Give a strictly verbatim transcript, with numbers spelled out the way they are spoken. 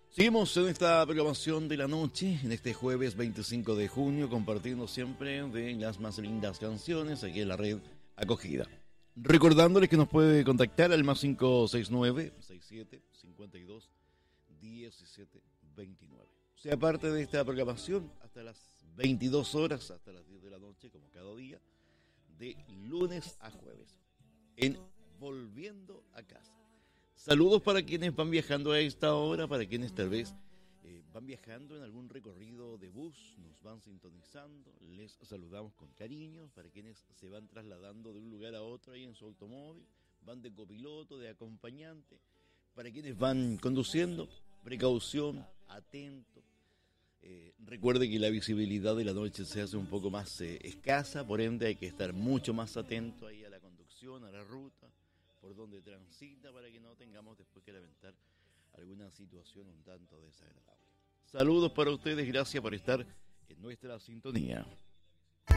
Seguimos en esta programación de la noche, en este jueves veinticinco de junio, compartiendo siempre de las más lindas canciones aquí en la red acogida. Recordándoles que nos puede contactar al más cinco seis nueve, seis siete, cinco dos, uno siete dos nueve. O sea, aparte de esta programación, hasta las veintidós horas, hasta las diez de la noche, como cada día, de lunes a jueves, en Volviendo a Casa. Saludos para quienes van viajando a esta hora, para quienes tal vez eh, van viajando en algún recorrido de bus, nos van sintonizando, les saludamos con cariño, para quienes se van trasladando de un lugar a otro ahí en su automóvil, van de copiloto, de acompañante, para quienes van conduciendo, precaución, atento. Eh, recuerde que la visibilidad de la noche se hace un poco más eh, escasa, por ende hay que estar mucho más atento ahí a la conducción, a la ruta, por donde transita, para que no tengamos después que lamentar alguna situación un tanto desagradable. Saludos para ustedes, gracias por estar en nuestra sintonía.